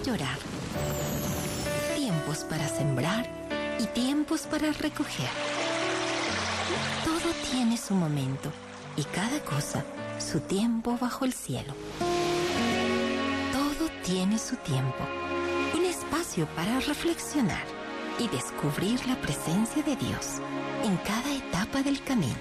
llorar, tiempos para sembrar y tiempos para recoger. Todo tiene su momento y cada cosa su tiempo bajo el cielo. Todo tiene su tiempo, un espacio para reflexionar y descubrir la presencia de Dios en cada etapa del camino.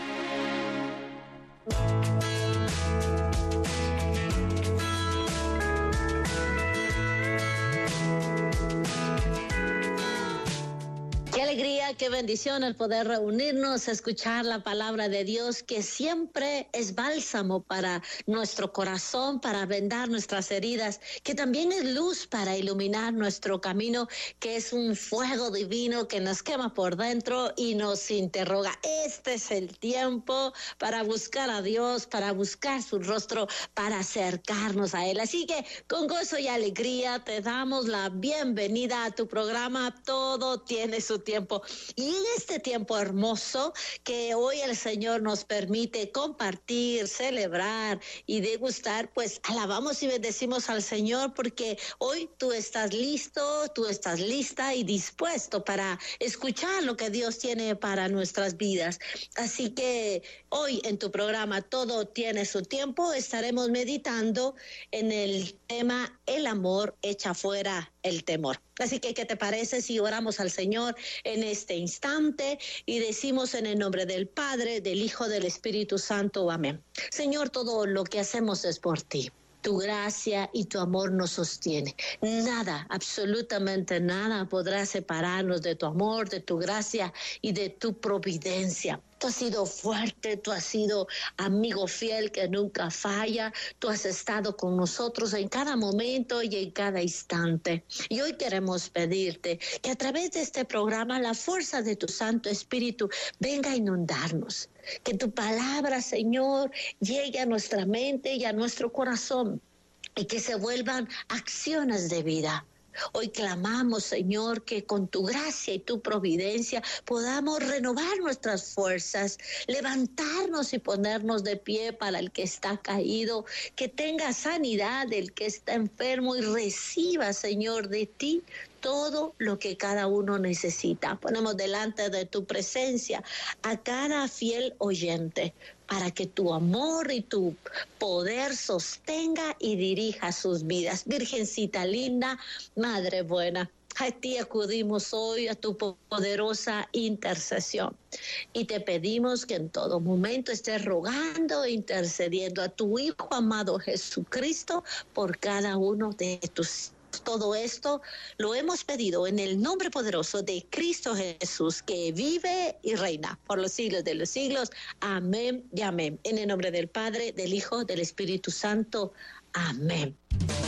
Qué alegría, qué bendición el poder reunirnos, escuchar la palabra de Dios, que siempre es bálsamo para nuestro corazón, para vendar nuestras heridas, que también es luz para iluminar nuestro camino, que es un fuego divino que nos quema por dentro y nos interroga. Este es el tiempo para buscar a Dios, para buscar su rostro, para acercarnos a Él. Así que con gozo y alegría te damos la bienvenida a tu programa Todo tiene su tiempo. Y en este tiempo hermoso que hoy el Señor nos permite compartir, celebrar y degustar, pues alabamos y bendecimos al Señor, porque hoy tú estás listo, tú estás lista y dispuesto para escuchar lo que Dios tiene para nuestras vidas. Así que hoy en tu programa Todo tiene su tiempo estaremos meditando en el tema El amor echa fuera el temor. Así que, ¿qué te parece si oramos al Señor en este instante y decimos en el nombre del Padre, del Hijo, del Espíritu Santo? Amén. Señor, todo lo que hacemos es por ti. Tu gracia y tu amor nos sostiene. Nada, absolutamente nada podrá separarnos de tu amor, de tu gracia y de tu providencia. Tú has sido fuerte, tú has sido amigo fiel que nunca falla, tú has estado con nosotros en cada momento y en cada instante. Y hoy queremos pedirte que a través de este programa la fuerza de tu Santo Espíritu venga a inundarnos. Que tu palabra, Señor, llegue a nuestra mente y a nuestro corazón y que se vuelvan acciones de vida. Hoy clamamos, Señor, que con tu gracia y tu providencia podamos renovar nuestras fuerzas, levantarnos y ponernos de pie para el que está caído, que tenga sanidad el que está enfermo y reciba, Señor, de ti todo lo que cada uno necesita. Ponemos delante de tu presencia a cada fiel oyente, para que tu amor y tu poder sostenga y dirija sus vidas. Virgencita linda, Madre buena, a ti acudimos hoy a tu poderosa intercesión y te pedimos que en todo momento estés rogando e intercediendo a tu Hijo amado Jesucristo por cada uno de tus hijos. Todo esto lo hemos pedido en el nombre poderoso de Cristo Jesús, que vive y reina por los siglos de los siglos. Amén y amén. En el nombre del Padre, del Hijo, del Espíritu Santo. Amén.